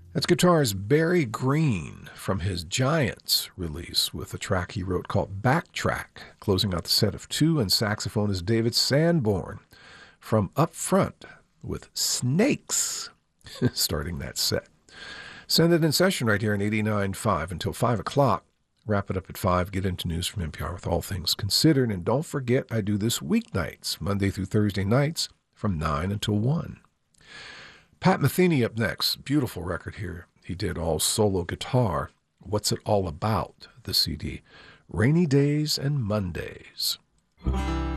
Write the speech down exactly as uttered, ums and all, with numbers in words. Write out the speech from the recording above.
That's guitarist Barry Green from his Giants release with a track he wrote called Backtrack. Closing out the set of two, and saxophone is David Sanborn from Up Front with Snakes, starting that set. Send it in session right here in eighty-nine point five until five o'clock. Wrap it up at five. Get into news from N P R with All Things Considered. And don't forget, I do this weeknights, Monday through Thursday nights from nine until one. Pat Metheny up next. Beautiful record here. He did all solo guitar. What's It All About, the C D. Rainy Days and Mondays.